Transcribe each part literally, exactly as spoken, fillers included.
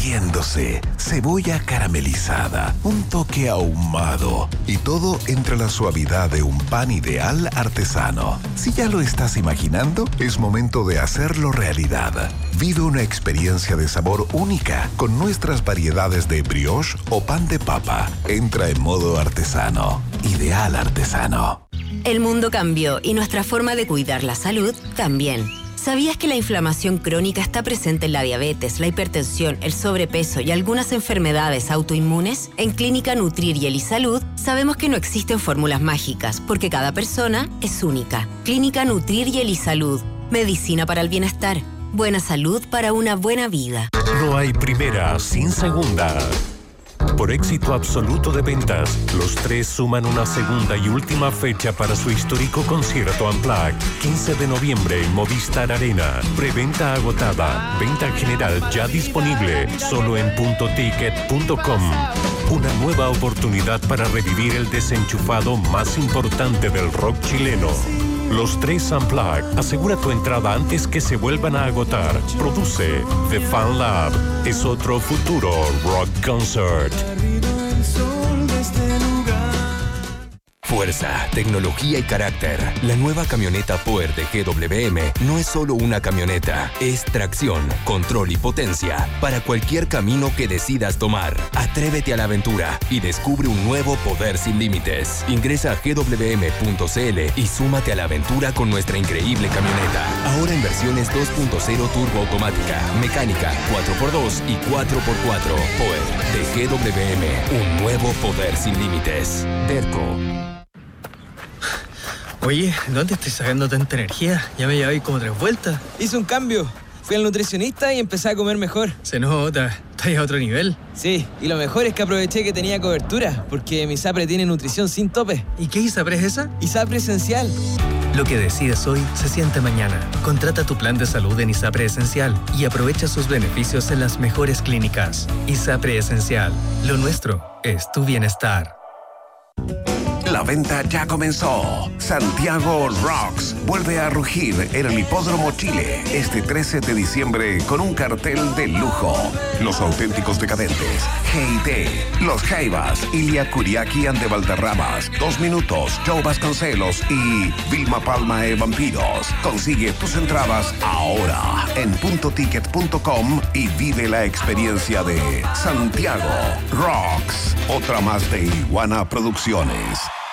cociéndose, cebolla caramelizada, un toque ahumado y todo entre la suavidad de un pan ideal artesano. Si ya lo estás imaginando, es momento de hacerlo realidad. Vive una experiencia de sabor única con nuestras variedades de brioche o pan de papa. Entra en modo artesano. Ideal artesano. El mundo cambió y nuestra forma de cuidar la salud también. ¿Sabías que la inflamación crónica está presente en la diabetes, la hipertensión, el sobrepeso y algunas enfermedades autoinmunes? En Clínica Nutrir y Elisalud sabemos que no existen fórmulas mágicas porque cada persona es única. Clínica Nutrir y Elisalud. Medicina para el bienestar. Buena salud para una buena vida. No hay primera sin segunda. Por éxito absoluto de ventas, los tres suman una segunda y última fecha para su histórico concierto Unplugged. quince de noviembre en Movistar Arena. Preventa agotada. Venta general ya disponible. Solo en punto ticket punto com. Una nueva oportunidad para revivir el desenchufado más importante del rock chileno. Los tres Unplugged. Asegura tu entrada antes que se vuelvan a agotar. Produce The Fan Lab. Es otro futuro rock concert. Fuerza, tecnología y carácter. La nueva camioneta Power de G W M no es solo una camioneta, es tracción, control y potencia para cualquier camino que decidas tomar. Atrévete a la aventura y descubre un nuevo poder sin límites. Ingresa a g w m punto c l y súmate a la aventura con nuestra increíble camioneta. Ahora en versiones dos punto cero turbo automática, mecánica, cuatro por dos y cuatro por cuatro. Power de G W M, un nuevo poder sin límites. Derco. Oye, ¿dónde estoy sacando tanta energía? Ya me llevé como tres vueltas. Hice un cambio. Fui al nutricionista y empecé a comer mejor. Se nota, estás a otro nivel. Sí, y lo mejor es que aproveché que tenía cobertura, porque mi ISAPRE tiene nutrición sin tope. ¿Y qué ISAPRE es esa? ISAPRE Esencial. Lo que decides hoy se siente mañana. Contrata tu plan de salud en ISAPRE Esencial y aprovecha sus beneficios en las mejores clínicas. ISAPRE Esencial. Lo nuestro es tu bienestar. La venta ya comenzó. Santiago Rocks vuelve a rugir en el Hipódromo Chile este trece de diciembre con un cartel de lujo. Los auténticos decadentes, G I T, Los Jaivas, Ilia Kuriaki and de Valderramas, Dos Minutos, Joe Vasconcelos y Vilma Palma e Vampiros. Consigue tus entradas ahora en punto ticket punto com y vive la experiencia de Santiago Rocks. Otra más de Iguana Producciones.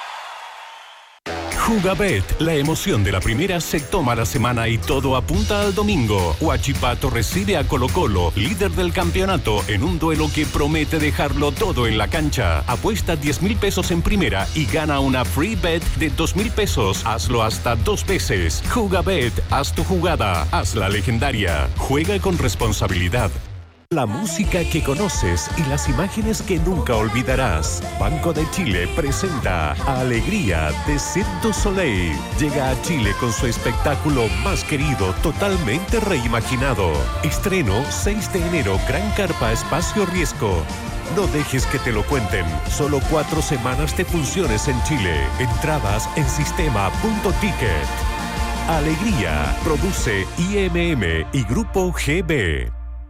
Jugabet, la emoción de la primera se toma la semana y todo apunta al domingo. Huachipato recibe a Colo Colo, líder del campeonato, en un duelo que promete dejarlo todo en la cancha. Apuesta diez mil pesos en primera y gana una free bet de dos mil pesos. Hazlo hasta dos veces. Jugabet, haz tu jugada, hazla legendaria. Juega con responsabilidad. La música que conoces y las imágenes que nunca olvidarás. Banco de Chile presenta Alegría de Cirque du Soleil. Llega a Chile con su espectáculo más querido, totalmente reimaginado. Estreno seis de enero, Gran Carpa Espacio Riesgo. No dejes que te lo cuenten. Solo cuatro semanas de funciones en Chile. Entradas en sistema punto ticket. Alegría. Produce I M M y Grupo G B.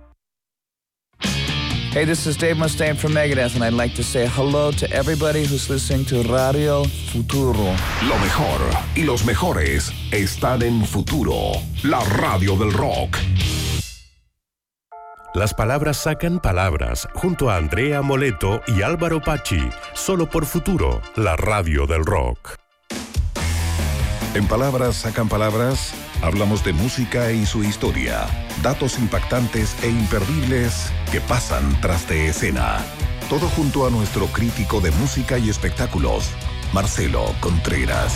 Hey, this is Dave Mustaine from Megadeth, and I'd like to say hello to everybody who's listening to Radio Futuro. Lo mejor y los mejores están en Futuro, la radio del rock. Las palabras sacan palabras, junto a Andrea Moleto y Álvaro Pachi, solo por Futuro, la radio del rock. En Palabras sacan palabras, hablamos de música y su historia, datos impactantes e imperdibles que pasan tras de escena. Todo junto a nuestro crítico de música y espectáculos, Marcelo Contreras.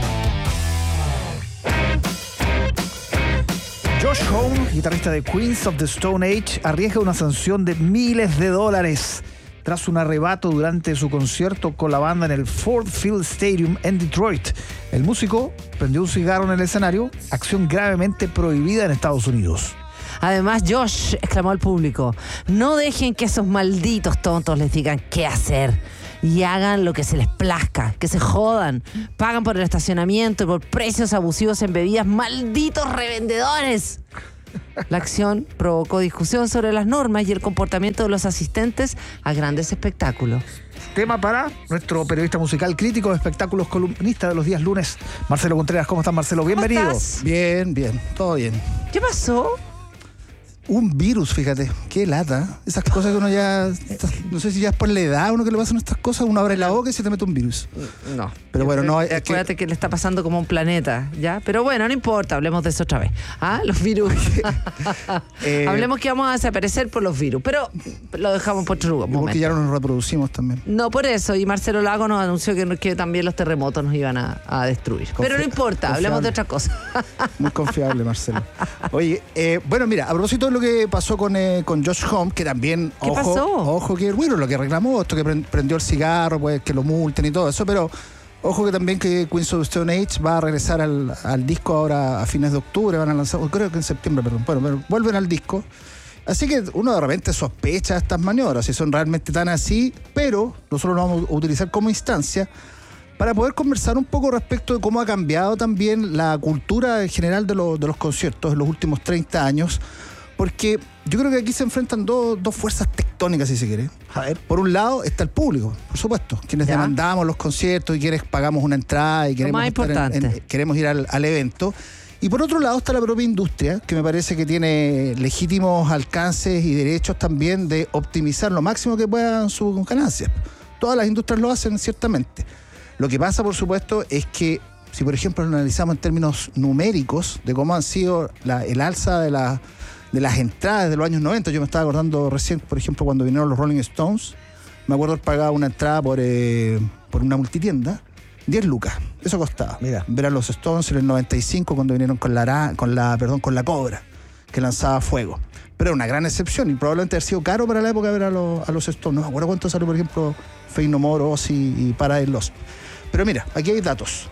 Josh Homme, guitarrista de Queens of the Stone Age, arriesga una sanción de miles de dólares tras un arrebato durante su concierto con la banda en el Ford Field Stadium en Detroit. El músico prendió un cigarro en el escenario, acción gravemente prohibida en Estados Unidos. Además, Josh exclamó al público: no dejen que esos malditos tontos les digan qué hacer y hagan lo que se les plazca, que se jodan, pagan por el estacionamiento y por precios abusivos en bebidas, malditos revendedores. La acción provocó discusión sobre las normas y el comportamiento de los asistentes a grandes espectáculos. Tema para nuestro periodista musical, crítico de espectáculos, columnista de los días lunes, Marcelo Contreras. ¿Cómo estás, Marcelo? Bienvenido. ¿Cómo estás? Bien, bien, todo bien. ¿Qué pasó? Un virus, fíjate, qué lata. Esas cosas que uno ya, no sé si ya es por la edad uno que le pasan estas cosas, uno abre la boca y se te mete un virus. No. Pero bueno, no, es acuérdate que... que le está pasando como un planeta, ¿ya? Pero bueno, no importa, hablemos de eso otra vez. ¿Ah? Los virus. eh... Hablemos que vamos a desaparecer por los virus, pero lo dejamos por otro momento. Porque ya no nos reproducimos también. No, por eso, y Marcelo Lago nos anunció que, que también los terremotos nos iban a, a destruir. Confi- pero no importa, confiable. Hablemos de otra cosa. Muy confiable, Marcelo. Oye, eh, bueno, mira, a propósito de lo que pasó con, eh, con Josh Homme, que también, ¿Qué ojo, pasó? ojo que bueno, lo que reclamó, esto que prendió el cigarro, pues que lo multen y todo eso, pero ojo que también que Queens of the Stone Age va a regresar al, al disco ahora a fines de octubre, van a lanzar, creo que en septiembre, perdón, bueno, pero vuelven al disco. Así que uno de repente sospecha estas maniobras, si son realmente tan así, pero nosotros lo vamos a utilizar como instancia para poder conversar un poco respecto de cómo ha cambiado también la cultura en general de, lo, de los conciertos en los últimos treinta años, porque yo creo que aquí se enfrentan dos, dos fuerzas tectónicas, si se quiere. A ver, por un lado está el público, por supuesto, quienes ¿Ya? demandamos los conciertos y quienes pagamos una entrada y queremos, más estar en, en, queremos ir al, al evento. Y por otro lado está la propia industria, que me parece que tiene legítimos alcances y derechos también de optimizar lo máximo que puedan sus ganancias. Todas las industrias lo hacen, ciertamente. Lo que pasa, por supuesto, es que si, por ejemplo, lo analizamos en términos numéricos de cómo han sido la, el alza de, la, de las entradas de los años noventa, yo me estaba acordando recién, por ejemplo, cuando vinieron los Rolling Stones, me acuerdo haber pagado una entrada por, eh, por una multitienda, diez lucas, eso costaba. Mira. Ver a los Stones en el noventa y cinco cuando vinieron con la, con la, perdón, con la Cobra, que lanzaba fuego. Pero era una gran excepción y probablemente haber sido caro para la época ver a los, a los Stones. No me acuerdo cuánto salió, por ejemplo, Faith No More, Ozzy y Paradise Lost. Pero mira, aquí hay datos.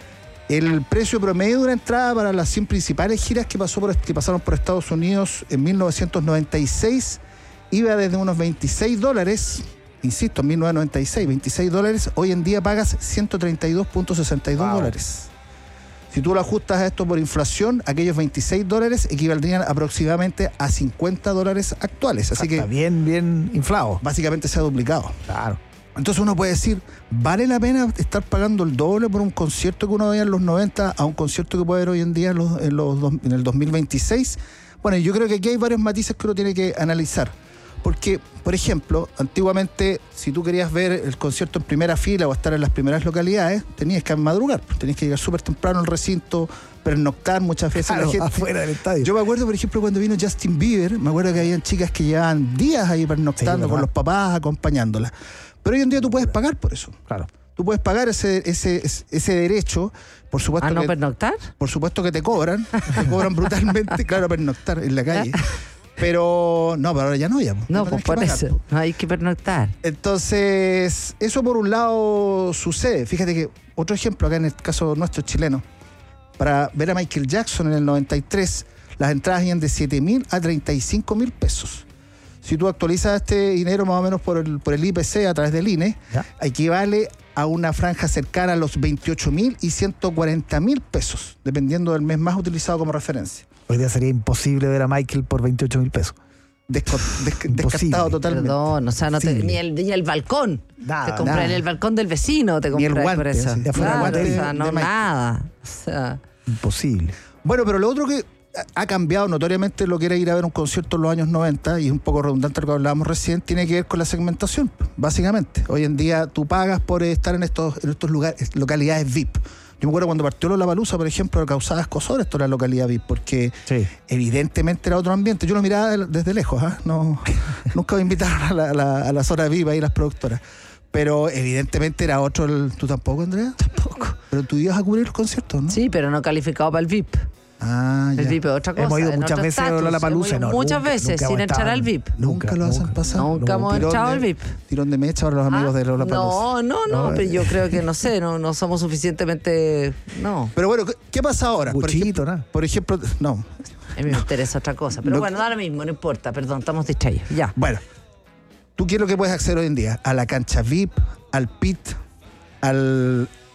El precio promedio de una entrada para las cien principales giras que, pasó por, que pasaron por Estados Unidos en mil novecientos noventa y seis iba desde unos veintiséis dólares, insisto, en mil novecientos noventa y seis, veintiséis dólares, hoy en día pagas ciento treinta y dos punto sesenta y dos wow. dólares. Si tú lo ajustas a esto por inflación, aquellos veintiséis dólares equivaldrían aproximadamente a cincuenta dólares actuales. Así Está que bien, bien inflado. Básicamente se ha duplicado. Claro. Entonces uno puede decir, ¿vale la pena estar pagando el doble por un concierto que uno veía en los noventa a un concierto que puede ver hoy en día en, los, en, los, en el dos mil veintiséis? Bueno, yo creo que aquí hay varios matices que uno tiene que analizar. Porque, por ejemplo, antiguamente, si tú querías ver el concierto en primera fila o estar en las primeras localidades, tenías que madrugar, tenías que llegar súper temprano al recinto, pernoctar muchas veces claro, la gente. Afuera del estadio. Yo me acuerdo, por ejemplo, cuando vino Justin Bieber, me acuerdo que habían chicas que llevaban días ahí pernoctando sí, con los papás acompañándolas. Pero hoy en día tú puedes pagar por eso. Claro. Tú puedes pagar ese, ese, ese derecho, por supuesto. ¿A no que, pernoctar? Por supuesto que te cobran, te cobran brutalmente, claro, pernoctar en la calle. Pero no, pero ahora ya no, ya. No, ya pues por pagar, eso, no hay que pernoctar. Entonces, eso por un lado sucede. Fíjate que otro ejemplo acá en el caso nuestro chileno, para ver a Michael Jackson en el noventa y tres, las entradas iban de siete mil a treinta y cinco mil pesos. Si tú actualizas este dinero más o menos por el, por el I P C a través del I N E, ¿ya? Equivale a una franja cercana a los veintiocho mil y ciento cuarenta mil pesos, dependiendo del mes más utilizado como referencia. Hoy día sería imposible ver a Michael por veintiocho mil pesos. Desco, des, descartado totalmente. Perdón, o sea, no te, ni, el, ni el balcón. Nada, te compré nada. en el balcón del vecino, te compré ni el guante, por eso. Así, de claro, guante o de, sea, no de nada. O sea. Imposible. Bueno, pero lo otro que ha cambiado notoriamente lo que era ir a ver un concierto en los años noventa, y es un poco redundante lo que hablábamos recién, tiene que ver con la segmentación, básicamente. Hoy en día tú pagas por estar en estos, en estos lugares, localidades V I P. Yo me acuerdo cuando partió Lollapalooza, por ejemplo, causaba escozor esto en la localidad V I P, porque sí. evidentemente era otro ambiente. Yo lo miraba desde lejos, ¿eh? No, nunca me invitaron a la, a la, a la zona V I P ahí las productoras. Pero evidentemente era otro. El, ¿Tú tampoco, Andrea? Tampoco. Pero tú ibas a cubrir los conciertos, ¿no? Sí, pero no calificado para el V I P. Ah, el ya. V I P es otra cosa. Hemos ido muchas veces a Lollapalooza. No, muchas nunca, veces nunca sin entrar al V I P. Nunca, nunca lo hacen nunca, pasar. Nunca hemos entrado al V I P. Tirón de mecha para los amigos ah, de Lollapalooza. No, no, no, no, pero yo creo que no sé, no, no somos suficientemente. No. Pero bueno, ¿qué, qué pasa ahora? Buchito, por, ejemplo, ¿no? por ejemplo, no. A mí me interesa otra cosa. Pero lo bueno, da lo mismo, no importa, perdón, estamos distraídos. Ya. Bueno, ¿tú qué es lo que puedes acceder hoy en día? A la cancha V I P, al pit, al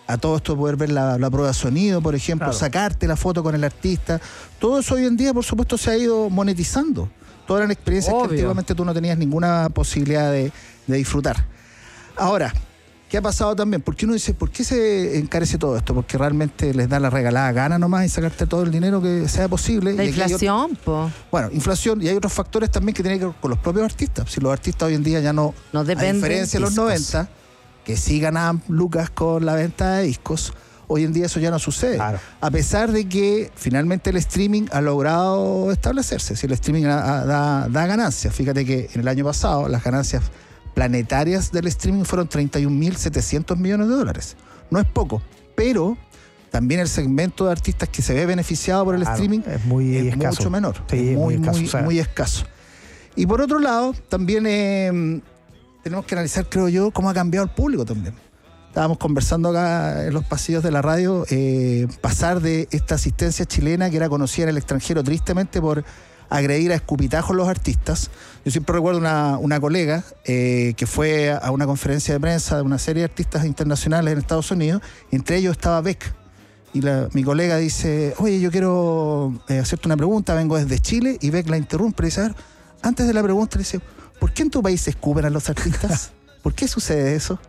a todo esto de poder ver la, la prueba de sonido, por ejemplo, claro. sacarte la foto con el artista. Todo eso hoy en día, por supuesto, se ha ido monetizando. Todas eran experiencias Obvio. que antiguamente tú no tenías ninguna posibilidad de, de disfrutar. Ahora, ¿qué ha pasado también? Porque uno dice, ¿por qué se encarece todo esto? Porque realmente les da la regalada gana nomás y sacarte todo el dinero que sea posible. La y inflación, po. Bueno, inflación, y hay otros factores también que tienen que ver con los propios artistas. Si los artistas hoy en día ya no, no dependen, a diferencia de los noventa, que sí ganaban lucas con la venta de discos, hoy en día eso ya no sucede. Claro. A pesar de que finalmente el streaming ha logrado establecerse. Si el streaming da, da, da ganancias. Fíjate que en el año pasado las ganancias planetarias del streaming fueron treinta y un mil setecientos millones de dólares. No es poco, pero también el segmento de artistas que se ve beneficiado por el claro, streaming es, muy es escaso. mucho menor. Sí, es muy, muy, escaso, muy, o sea. muy escaso. Y por otro lado, también eh, tenemos que analizar, creo yo, cómo ha cambiado el público también. Estábamos conversando acá en los pasillos de la radio, eh, pasar de esta asistencia chilena que era conocida en el extranjero tristemente por agredir a escupitajos los artistas. Yo siempre recuerdo una, una colega eh, que fue a una conferencia de prensa de una serie de artistas internacionales en Estados Unidos, entre ellos estaba Beck. Y la, mi colega dice, oye, yo quiero eh, hacerte una pregunta, vengo desde Chile, y Beck la interrumpe y dice, a ver, antes de la pregunta le dice, ¿por qué en tu país se escupen a los artistas? ¿Por qué sucede eso?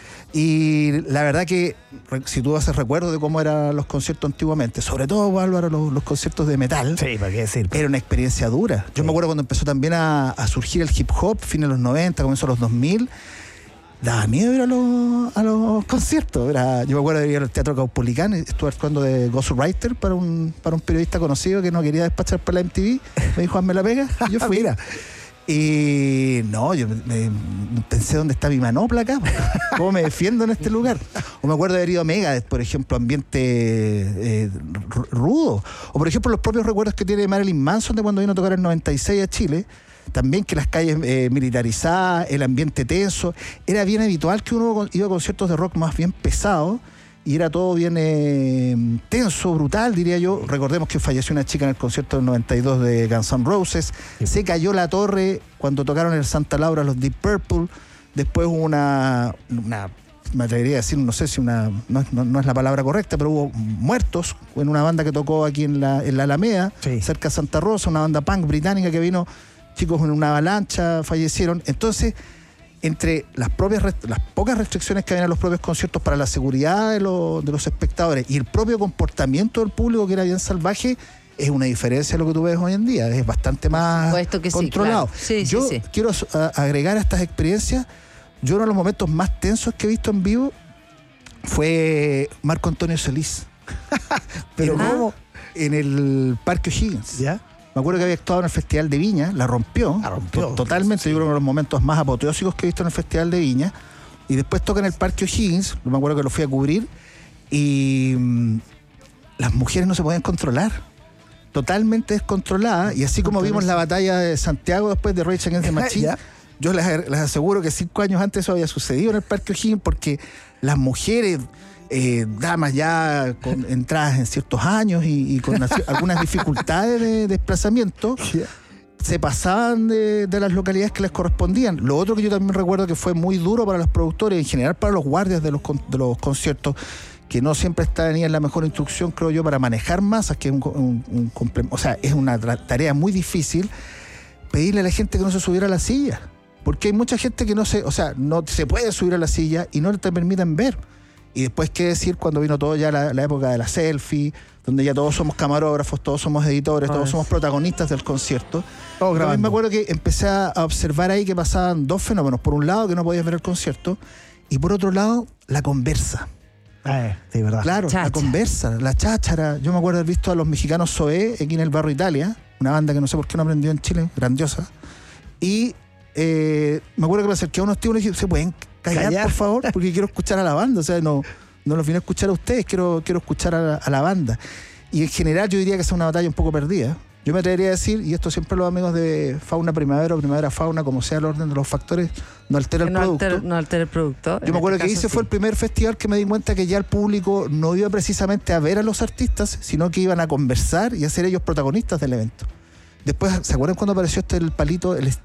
Y la verdad que, si tú haces recuerdo de cómo eran los conciertos antiguamente, sobre todo, Álvaro, los, los conciertos de metal, sí, ¿para qué decir? Era una experiencia dura. Yo sí. me acuerdo cuando empezó también a, a surgir el hip hop, fines de los noventa, comienzo de los dos mil, daba miedo ir a los, a los conciertos. Era, yo me acuerdo de ir al Teatro Caupolicán, estuve actuando de ghostwriter para un, para un periodista conocido que no quería despachar para la M T V, me dijo, hazme la pega, y yo fui. Mira. Y no, yo me, me pensé, ¿dónde está mi manopla acá? ¿Cómo me defiendo en este lugar? O me acuerdo de haber ido a Megadeth, por ejemplo, ambiente eh, rudo. O por ejemplo, los propios recuerdos que tiene Marilyn Manson de cuando vino a tocar en noventa y seis a Chile. También que las calles eh, militarizadas, el ambiente tenso. Era bien habitual que uno iba a conciertos de rock más bien pesados. Y era todo bien eh, tenso, brutal, diría yo. Recordemos que falleció una chica en el concierto del noventa y dos de Guns N' Roses. Sí. Se cayó la torre cuando tocaron el Santa Laura los Deep Purple. Después hubo una, una me atrevería a decir, no sé si una, no, no, no es la palabra correcta, pero hubo muertos en una banda que tocó aquí en la, en la Alameda, sí. cerca de Santa Rosa, una banda punk británica que vino, chicos en una avalancha, fallecieron. Entonces, entre las propias las pocas restricciones que había en los propios conciertos para la seguridad de los, de los espectadores y el propio comportamiento del público, que era bien salvaje, es una diferencia de lo que tú ves hoy en día. Es bastante más que controlado. Sí, claro. sí, yo sí, sí. quiero a, agregar a estas experiencias, yo uno de los momentos más tensos que he visto en vivo fue Marco Antonio Solís. Pero ¿Ah? ¿cómo? En el Parque O'Higgins. ¿Ya? Me acuerdo que había actuado en el Festival de Viña, la rompió, la rompió totalmente, sí. Yo creo que uno de los momentos más apoteósicos que he visto en el Festival de Viña. Y después toca en el Parque O'Higgins, me acuerdo que lo fui a cubrir, y mmm, las mujeres no se podían controlar, totalmente descontroladas, y así como vimos la batalla de Santiago después de Rage Against the Machine, yo les, les aseguro que cinco años antes eso había sucedido en el Parque O'Higgins, porque las mujeres... Eh, damas ya con entradas en ciertos años y, y con algunas dificultades de desplazamiento, se pasaban de, de las localidades que les correspondían. Lo otro que yo también recuerdo que fue muy duro para los productores, en general para los guardias de los, de los conciertos, que no siempre tenían la mejor instrucción, creo yo, para manejar masas, que es un, un, un o sea, es una tarea muy difícil, pedirle a la gente que no se subiera a la silla, porque hay mucha gente que no se, o sea, no se puede subir a la silla y no te permiten ver. Y después, qué decir cuando vino todo ya la, la época de la selfie, donde ya todos somos camarógrafos, todos somos editores, todos somos protagonistas del concierto. Todos grabando. También me acuerdo que empecé a observar ahí que pasaban dos fenómenos. Por un lado, que no podías ver el concierto, y por otro lado, la conversa. Ah, sí, verdad. Claro, Chacha. la conversa, la cháchara. Yo me acuerdo haber visto a los mexicanos Zoé aquí en el barrio Italia, una banda que no sé por qué no aprendió en Chile, grandiosa. Y eh, me acuerdo que me acerqué a unos tíos y dije, ¿se pueden callar, callar, por favor? Porque quiero escuchar a la banda. O sea, no, no los vine a escuchar a ustedes, quiero, quiero escuchar a la, a la banda. Y en general yo diría que es una batalla un poco perdida. Yo me atrevería a decir, y esto siempre los amigos de Fauna Primavera o Primavera Fauna, como sea el orden de los factores, no altera el no producto. Alter, no altera el producto. Yo me acuerdo este que hice sí. fue el primer festival que me di cuenta que ya el público no iba precisamente a ver a los artistas, sino que iban a conversar y a ser ellos protagonistas del evento. Después, ¿se acuerdan cuando apareció este el palito, el stick?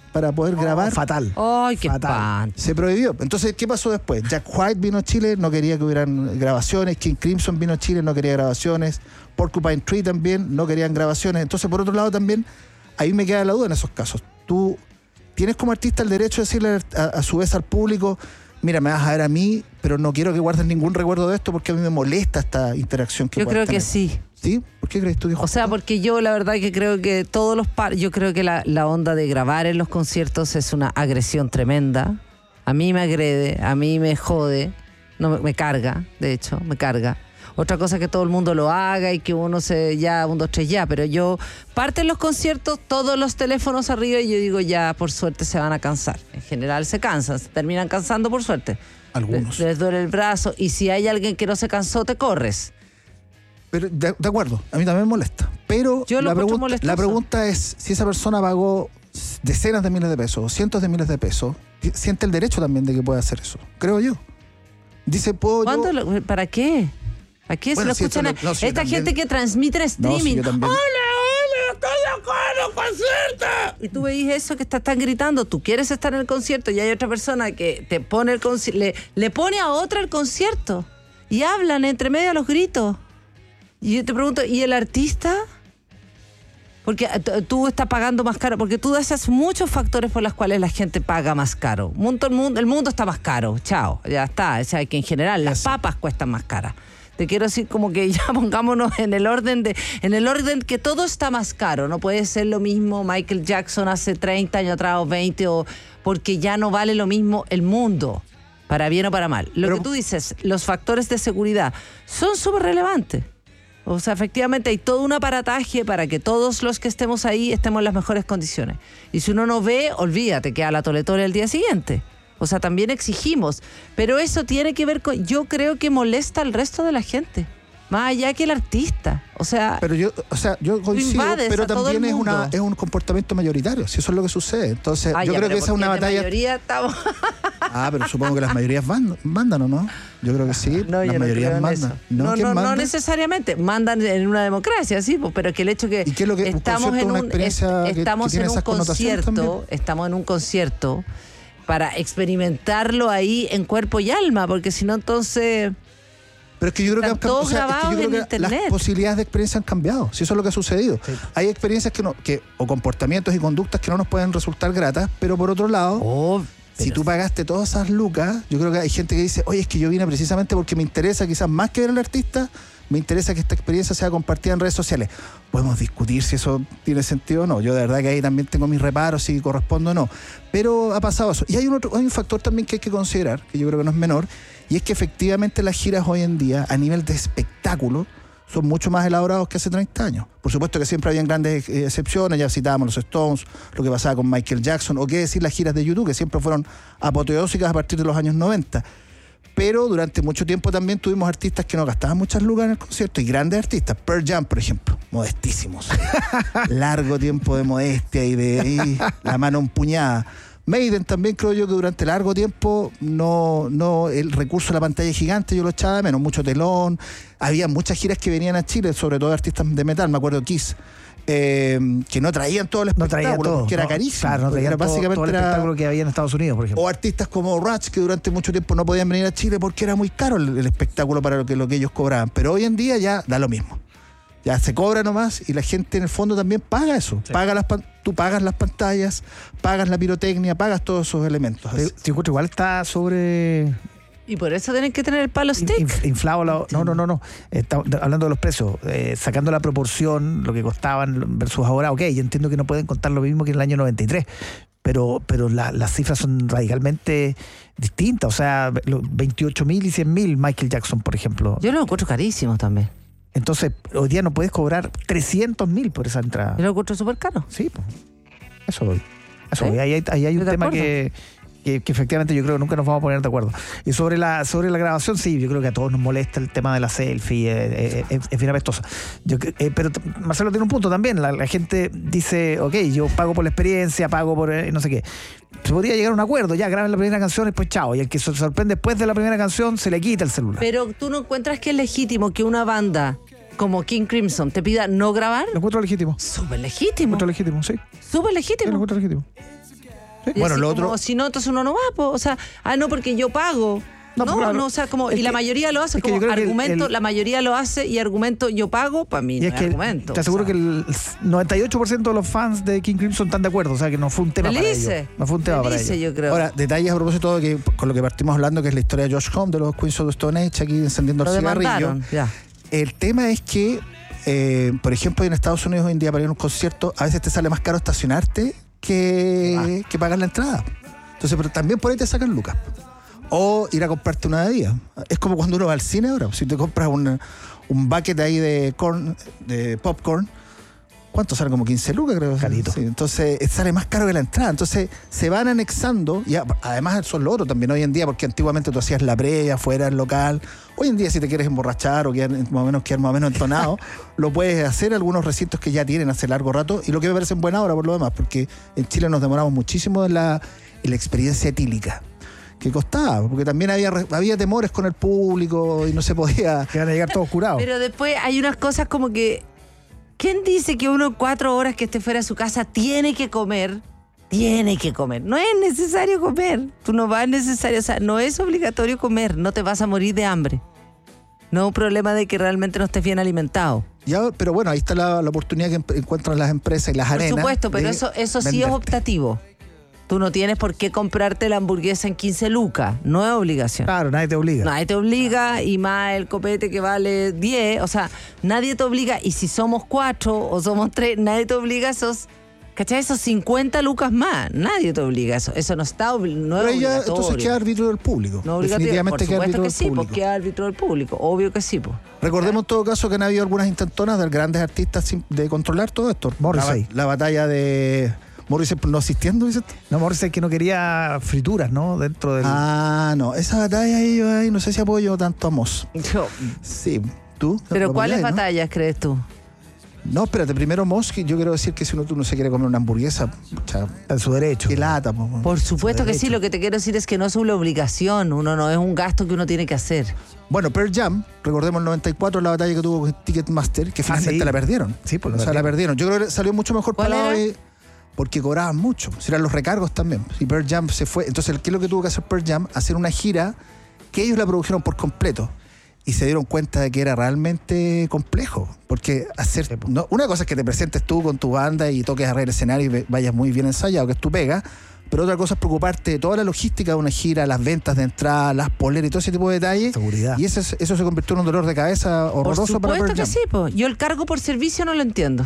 para poder oh, grabar. Fatal. ¡Ay, qué fatal. Se prohibió. Entonces, ¿qué pasó después? Jack White vino a Chile, no quería que hubieran grabaciones. King Crimson vino a Chile, no quería grabaciones. Porcupine Tree también, no querían grabaciones. Entonces, por otro lado, también, ahí me queda la duda en esos casos. Tú tienes como artista el derecho de decirle a, a su vez al público, mira, me vas a ver a mí, pero no quiero que guardes ningún recuerdo de esto porque a mí me molesta esta interacción que Yo creo tener. que sí. ¿Sí? ¿Por qué crees tú? Dijo o sea, porque yo la verdad que creo que todos los par yo creo que la, la onda de grabar en los conciertos es una agresión tremenda. A mí me agrede, a mí me jode, no me, me carga, de hecho, me carga. Otra cosa es que todo el mundo lo haga y que uno se ya, un, dos, tres ya, pero yo parten los conciertos, todos los teléfonos arriba y yo digo ya, por suerte se van a cansar. En general se cansan, se terminan cansando por suerte. Algunos. Les, les duele el brazo y si hay alguien que no se cansó, te corres. Pero de, de acuerdo, a mí también me molesta. Pero yo lo la, pregunta, la pregunta es, si esa persona pagó decenas de miles de pesos o cientos de miles de pesos, siente el derecho también de que pueda hacer eso, creo yo. Dice, ¿puedo yo? Lo, ¿Para qué? ¿A qué bueno, se lo escuchan? Si no, si esta también, gente que transmite en streaming. No, si ¡Hola, hola! ¡Estoy de acuerdo, concierto! Y tú veis eso que están gritando. Tú quieres estar en el concierto y hay otra persona que te pone el conci- le, le pone a otra el concierto y hablan entre medio de los gritos. Y yo te pregunto, ¿y el artista? Porque tú estás pagando más caro, porque tú haces muchos factores por los cuales la gente paga más caro. El mundo, el mundo está más caro, chao, ya está. O sea, que en general las papas cuestan más caras. Te quiero decir como que ya pongámonos en el orden de, en el orden que todo está más caro. No puede ser lo mismo Michael Jackson hace treinta años atrás o veinte, o porque ya no vale lo mismo el mundo, para bien o para mal. Lo Pero, que tú dices, los factores de seguridad son súper relevantes. O sea, efectivamente hay todo un aparataje para que todos los que estemos ahí estemos en las mejores condiciones. Y si uno no ve, olvídate, queda la toletole el día siguiente. O sea, también exigimos. Pero eso tiene que ver con... Yo creo que molesta al resto de la gente. Más allá que el artista. O sea... Pero yo, o sea, yo coincido, pero también es, una, es un comportamiento mayoritario. Si eso es lo que sucede. Entonces, ah, yo ya, creo que esa es una batalla... La mayoría estamos... Ah, pero supongo que las mayorías mandan, ¿o no? Yo creo que sí. No, las mayorías no mandan. No, no, no, manda? no necesariamente. Mandan en una democracia, sí, pero que el hecho que, ¿Y qué es lo que estamos en un, es, estamos que, que en un concierto, estamos en un concierto para experimentarlo ahí en cuerpo y alma, porque si no, entonces... Pero es que yo creo que, todos o sea, grabados es que, yo creo en que internet. las posibilidades de experiencia han cambiado. Si eso es lo que ha sucedido. Sí. Hay experiencias que no, que, o comportamientos y conductas que no nos pueden resultar gratas, pero por otro lado, oh, si tú pagaste todas esas lucas, yo creo que hay gente que dice, oye, es que yo vine precisamente porque me interesa, quizás más que ver al artista, me interesa que esta experiencia sea compartida en redes sociales. Podemos discutir si eso tiene sentido o no. Yo de verdad que ahí también tengo mis reparos, si corresponde o no. Pero ha pasado eso. Y hay un, otro, hay un factor también que hay que considerar, que yo creo que no es menor, y es que efectivamente las giras hoy en día, a nivel de espectáculo, son mucho más elaborados que hace treinta años. Por supuesto que siempre habían grandes eh, excepciones, ya citábamos los Stones, lo que pasaba con Michael Jackson, o qué decir las giras de YouTube, que siempre fueron apoteósicas a partir de los años noventa. Pero durante mucho tiempo también tuvimos artistas que no gastaban muchas lucas en el concierto, y grandes artistas. Pearl Jam, por ejemplo, modestísimos. Largo tiempo de modestia y de y la mano empuñada. Maiden también creo yo que durante largo tiempo no, no el recurso a la pantalla gigante yo lo echaba de menos, mucho telón. Había muchas giras que venían a Chile, sobre todo artistas de metal, me acuerdo Kiss. Eh, que no traían todo el espectáculo, no todo, que era no, carísimo. Claro, no traían era todo, básicamente todo el era, espectáculo que había en Estados Unidos, por ejemplo. O artistas como Rush, que durante mucho tiempo no podían venir a Chile porque era muy caro el, el espectáculo para lo que, lo que ellos cobraban. Pero hoy en día ya da lo mismo. Ya se cobra nomás y la gente en el fondo también paga eso. Sí. Paga las, tú pagas las pantallas, pagas la pirotecnia, pagas todos esos elementos. Te, te encuentro igual está sobre... Y por eso tienen que tener el palo stick. Inf, inflado la, no, no, no, no. Está, hablando de los precios, eh, sacando la proporción, lo que costaban versus ahora, ok, yo entiendo que no pueden contar lo mismo que en el año noventa y tres, pero, pero la, las cifras son radicalmente distintas. O sea, veintiocho mil y cien mil Michael Jackson, por ejemplo. Yo lo encuentro carísimo también. Entonces, hoy día no puedes cobrar trescientos mil por esa entrada. Yo lo encuentro súper caro. Sí, pues. Eso voy. Eso voy. Ahí hay, ahí hay un tema que... Que, que efectivamente yo creo que nunca nos vamos a poner de acuerdo. Y sobre la sobre la grabación, sí, yo creo que a todos nos molesta el tema de la selfie, eh, eh, eh, es bien apestosa. Yo, eh, pero Marcelo tiene un punto también, la, la gente dice, ok, yo pago por la experiencia, pago por eh, no sé qué. Se podría llegar a un acuerdo, ya graben la primera canción y después chao. Y el que se sorprende después de la primera canción se le quita el celular. Pero tú no encuentras que es legítimo que una banda como King Crimson te pida no grabar. Lo encuentro legítimo. Súper legítimo. Lo encuentro legítimo, sí. Súper legítimo. Sí, lo encuentro legítimo. Y Bueno, así lo como, otro- si no, entonces uno no va, po. O sea, ah, no, porque yo pago. No, No, no, claro. o sea, como, Es y la que- mayoría lo hace es que como yo creo que el- argumento, el- la mayoría lo hace y argumento yo pago, para mí Y no es es que argumento. te aseguro o sea. que el noventa y ocho por ciento de los fans de King Crimson están de acuerdo, o sea que no fue un tema Felices. para ellos. No fue un tema para Felices, ellos. yo creo. Ahora, detalles a propósito de que con lo que partimos hablando, que es la historia de Josh Homme, de los Queens of the Stone Age, aquí encendiendo Lo el cigarrillo. demandaron, ya. El tema es que, eh, por ejemplo, en Estados Unidos hoy en día para ir a un concierto, a veces te sale más caro estacionarte que, que pagar la entrada. Entonces, pero también por ahí te sacan lucas. O ir a comprarte una bebida. Es como cuando uno va al cine ahora. Si te compras un, un bucket ahí de corn, de popcorn, ¿cuánto sale? Como quince lucas, creo. Carito. Sí, entonces sale más caro que la entrada. Entonces se van anexando, y a- además son lo otro también hoy en día, porque antiguamente tú hacías la previa fuera del local. Hoy en día, si te quieres emborrachar o quedar más o menos, quedar más o menos entonado, lo puedes hacer. Algunos recintos que ya tienen hace largo rato, y lo que me parece en buena hora por lo demás, porque en Chile nos demoramos muchísimo en la, en la experiencia etílica. Que costaba, porque también había, re- había temores con el público y no se podía. Que van a llegar todos curados. Pero después hay unas cosas como que. ¿Quién dice que uno en cuatro horas que esté fuera de su casa tiene que comer? Tiene que comer. No es necesario comer. Tú no vas necesario. O sea, no es obligatorio comer. No te vas a morir de hambre. No es un problema de que realmente no estés bien alimentado. Ya, pero bueno, ahí está la, la oportunidad que em- encuentran las empresas y las Por arenas. supuesto, pero de eso, eso sí es venderte. optativo. Tú no tienes por qué comprarte la hamburguesa en quince lucas. No es obligación. Claro, nadie te obliga. Nadie te obliga, y más el copete que vale diez, o sea, nadie te obliga, y si somos cuatro o somos tres, nadie te obliga a esos, ¿cachai? Esos cincuenta lucas más, nadie te obliga a eso, eso no está obli- no Pero es ahí ya, obligatorio. entonces queda árbitro del público. No es obligatorio. Definitivamente Por queda supuesto árbitro que del sí, público. porque es árbitro del público, obvio que sí, pues. Recordemos en todo caso que han habido algunas intentonas de grandes artistas sin- de controlar todo esto. Morrissey. La, la batalla de Morrissey no asistiendo, dices tú. No, Morrissey que no quería frituras, ¿no? Dentro del... Ah, no, esa batalla ahí yo ahí no sé si apoyo tanto a Moss. Yo- Sí, tú. Pero ¿Lo ¿cuáles apoyáis, no? batallas crees tú? No, espérate, primero Moss, que yo quiero decir que si uno, tú no se quiere comer una hamburguesa, pucha, En su derecho. qué lata, po. Por supuesto que derecho. sí, lo que te quiero decir es que no es una obligación, uno no es un gasto que uno tiene que hacer. Bueno, Pearl Jam, recordemos el noventa y cuatro, la batalla que tuvo con Ticketmaster, que finalmente sí. la perdieron. Sí, pues O la sea, la perdieron. perdieron. Yo creo que salió mucho mejor ¿Cuál parado era? de- porque cobraban mucho. Si eran los recargos también. Y Pearl Jam se fue. Entonces, ¿qué es lo que tuvo que hacer Pearl Jam? Hacer una gira que ellos la produjeron por completo. Y se dieron cuenta de que era realmente complejo. Porque hacer. No, una cosa es que te presentes tú con tu banda y toques arriba del escenario y ve- vayas muy bien ensayado, que es tu pega. Pero otra cosa es preocuparte de toda la logística de una gira, las ventas de entrada, las poleras y todo ese tipo de detalles. Seguridad. Y eso, es- eso se convirtió en un dolor de cabeza Por horroroso para supuesto Pearl que Jam. sí, po. Yo el cargo por servicio no lo entiendo.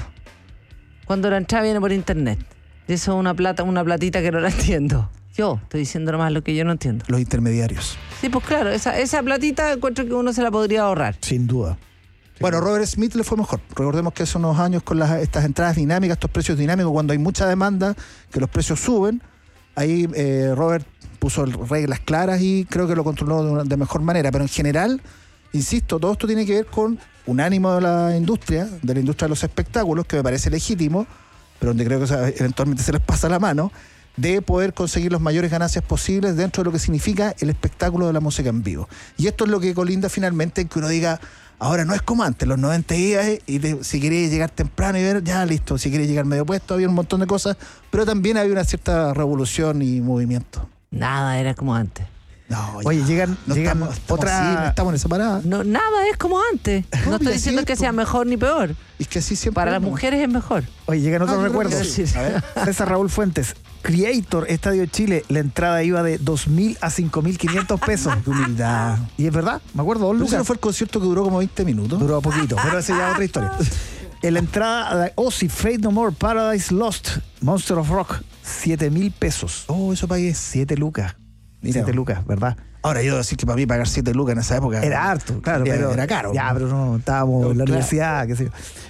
Cuando la entrada viene por internet. Y eso es una plata, una platita que no la entiendo. Yo estoy diciendo nomás lo que yo no entiendo. Los intermediarios. Sí, pues claro, esa, esa platita encuentro que uno se la podría ahorrar. Sin duda. Bueno, Robert Smith le fue mejor. Recordemos que hace unos años con las, estas entradas dinámicas, estos precios dinámicos, cuando hay mucha demanda, que los precios suben, ahí eh, Robert puso reglas claras y creo que lo controló de, una- de mejor manera. Pero en general, insisto, todo esto tiene que ver con un ánimo de la industria, de la industria de los espectáculos, que me parece legítimo, pero donde creo que o sea, eventualmente se les pasa la mano, de poder conseguir las mayores ganancias posibles dentro de lo que significa el espectáculo de la música en vivo. Y esto es lo que colinda finalmente en que uno diga, ahora no es como antes, los noventa días, y te- si querías llegar temprano y ver, ya listo, si querías llegar medio puesto, había un montón de cosas, pero también había una cierta revolución y movimiento. Nada era como antes. No, ya. Oye, llegan, No llegan estamos, estamos otra... así, estamos en esa parada. No, nada es como antes. No No, estoy y diciendo así que es, sea po. mejor ni peor. Es que así siempre. Para las ¿no? mujeres es mejor. Oye, llegan otros Ah, yo creo recuerdos. que sí. A ver. César Raúl Fuentes, Creator, Estadio Chile, la entrada iba de dos mil a cinco mil quinientos pesos. Qué humildad. Y es verdad, me acuerdo, dos Pero ese no lucas. fue el concierto que duró como veinte minutos. Duró poquito, pero esa ya es otra historia. En la entrada de Ozzy, Fate No More, Paradise Lost, Monster of Rock, siete mil pesos. Oh, eso pagué. siete lucas. Mira. siete lucas, ¿verdad? Ahora, yo decir que para mí pagar siete lucas en esa época. Era harto, claro, era, pero era caro. Ya, pero no, estábamos No, en la claro. universidad, qué sé yo.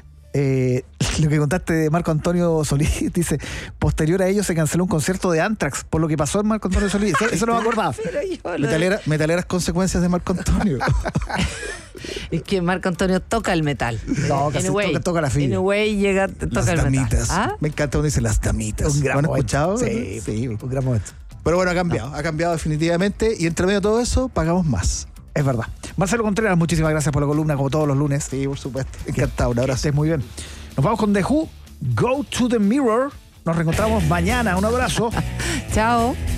Eh, lo que contaste de Marco Antonio Solís, dice, posterior a ello se canceló un concierto de Anthrax por lo que pasó en Marco Antonio Solís. Eso, eso no me acordaba. Pero yo lo- Metalera- metaleras consecuencias de Marco Antonio. Es que Marco Antonio toca el metal. No, casi Anyway, toca- toca la fibra. Anyway, llega, toca Las el damitas. metal. ¿Ah? Me encanta cuando dice las damitas. Un gran ¿Lo han momento. escuchado? Sí, sí. un gran momento. Pero bueno, ha cambiado. Ha cambiado definitivamente. Y entre medio de todo eso, pagamos más. Es verdad. Marcelo Contreras, muchísimas gracias por la columna, como todos los lunes. Sí, por supuesto. Encantado. Un Que abrazo. estés muy bien. Nos vamos con The Who, Go to the Mirror. Nos reencontramos mañana. Un abrazo. Chao.